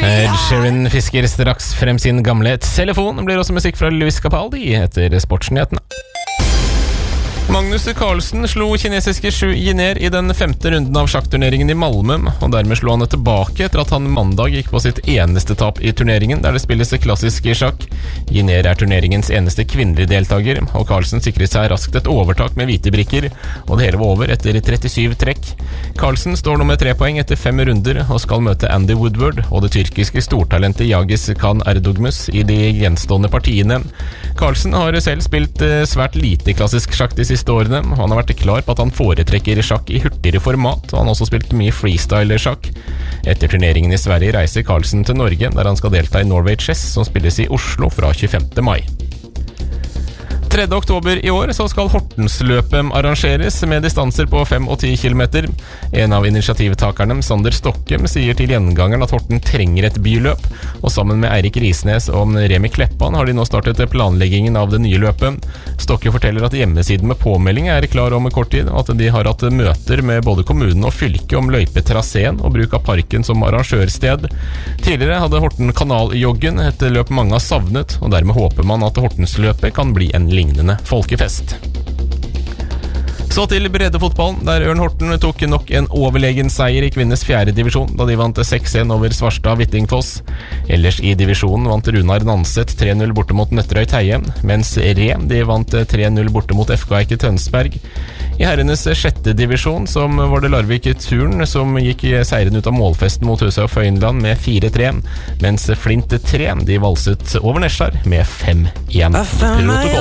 Sheeran fisker straks frem sin gamle telefon. Det blir også musikk fra Luis Capaldi etter sportsnyhetene. Magnus Carlsen slo kinesiske Xu Jiner i den 5. runden av sjakkturneringen i Malmö, og dermed slo han tilbake etter at han mandag gikk på sitt eneste tap i turneringen, der det spilles klassisk sjakk. Jiner turneringens eneste kvinnelige deltaker, og Carlsen sikret seg raskt et overtak med hvite brikker, og det hele var over etter 37 trekk. Carlsen står nå med 3 poeng etter 5 runder, og skal møte Andy Woodward og det tyrkiske stortalentet Yagis Khan Erdogmus i de gjenstående partiene. Carlsen har selv spilt svært lite klassisk sjakk de siste årene, og han har vært klar på at han foretrekker sjakk i hurtigere format, og han har også spilt mye freestyle-sjakk. Etter turneringen i Sverige reiser Carlsen til Norge, der han skal delta i Norway Chess, som spilles i Oslo fra 25. mai. 3. oktober i år så skal Hortensløpet arrangeres med distanser på 5 og 10 kilometer. En av initiativtakerne, Sander Stokkem, sier til Gjengangeren at Horten trenger et byløp, og sammen med Eirik Risnes og Remi Kleppan har de nå startet planleggingen av det nye løpet. Stokke forteller at hjemmesiden med påmelding er klar om kort tid, og at de har hatt møter med både kommunen og fylket om løypetraseen og bruk av parken som arrangørsted. Tidligere hadde Horten Kanaljoggen et løp mange har savnet, og dermed håper man at Hortensløpet kan bli en lignende folkefest. Så til breddefotballen, der Ørn Horten tok nok en overlegen seier i kvinnes 4. divisjon, da de vant 6-1 over Svarstad Hvittingfoss. Ellers i divisjonen vant Runar Nanset 3-0 borte mot Nøtterøy Teie, mens de vant 3-0 borte mot FK Eike Tønsberg. I herrenes 6. divisjon, som var det Larvik Turn, som gikk seieren ut av målfesten mot Huset og Føynland med 4-3, mens Flint 3, de valset over Nesjar med 5-1. Protokoll.